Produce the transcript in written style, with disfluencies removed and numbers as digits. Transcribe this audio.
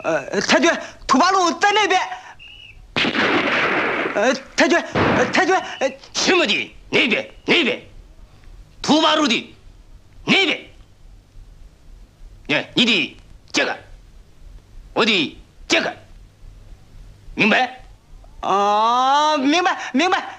太君，土八路在那边。太君，太君， 什么的那边？土八路的那边。你的这个，我的这个，明白？ 啊，明白。